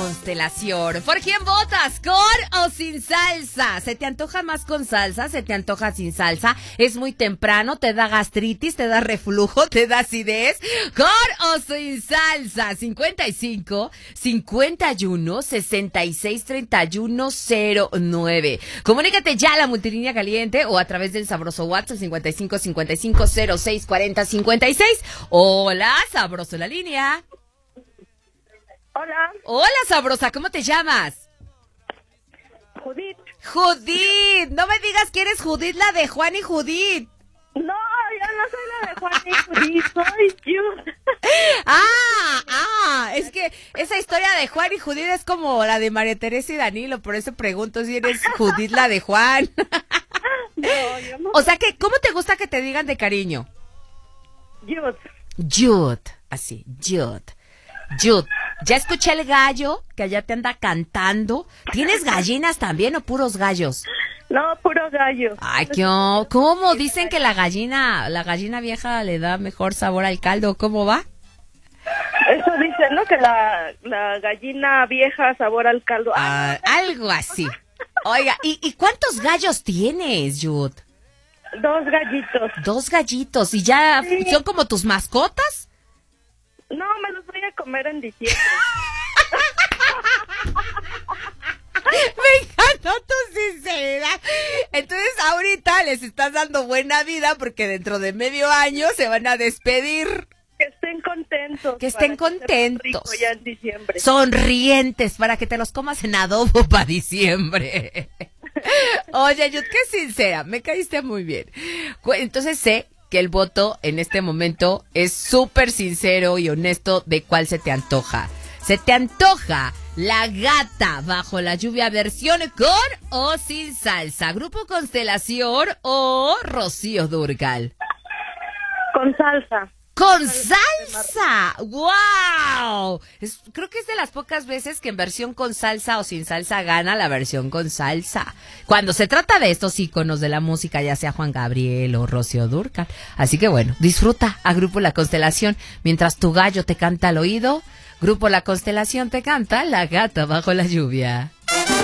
Constelación. ¿Por quién votas? ¿Con o sin salsa? ¿Se te antoja más con salsa? ¿Se te antoja sin salsa? ¿Es muy temprano? ¿Te da gastritis? ¿Te da reflujo? ¿Te da acidez? ¿Con o sin salsa? 55 51 66 31 09. Comunícate ya a la multilínea caliente o a través del sabroso WhatsApp 55 55 06 40 56. Hola, sabroso la línea. Hola. Hola, sabrosa, ¿cómo te llamas? Judith. Judith, no me digas que eres Judith, la de Juan y Judith. No, yo no soy la de Juan y Judith, soy Judith. Es que esa historia de Juan y Judith es como la de María Teresa y Danilo, por eso pregunto si eres Judith, la de Juan. No, yo no. O sea que, ¿cómo te gusta que te digan de cariño? Judith. Jude, así, Jude. Jude, ya escuché el gallo que allá te anda cantando. ¿Tienes gallinas también o puros gallos? No, puro gallo. Ay, ¿cómo? Dicen que la gallina vieja le da mejor sabor al caldo. ¿Cómo va? Eso dice, ¿no? Que la gallina vieja sabor al caldo. Algo así. Oiga, ¿y cuántos gallos tienes, Jude? 2 gallitos. 2 gallitos. ¿Y ya Sí. son como tus mascotas? No, me los voy a comer en diciembre. Me encantó tu sinceridad. Entonces ahorita les estás dando buena vida porque dentro de medio año se van a despedir. Que estén contentos. Que estén para que sean ricos contentos. ya en diciembre. Sonrientes para que te los comas en adobo para diciembre. Oye, Yud, qué sincera, me caíste muy bien. Entonces sé que el voto en este momento es súper sincero y honesto de cuál se te antoja. ¿Se te antoja La Gata Bajo la Lluvia versión con o sin salsa? ¿Grupo Constelación o Rocío Dúrcal? Con salsa. ¡Con salsa! ¡Wow! Creo que es de las pocas veces que en versión con salsa o sin salsa gana la versión con salsa. Cuando se trata de estos íconos de la música, ya sea Juan Gabriel o Rocío Dúrcal. Así que bueno, disfruta a Grupo La Constelación. Mientras tu gallo te canta al oído, Grupo La Constelación te canta La Gata Bajo la Lluvia.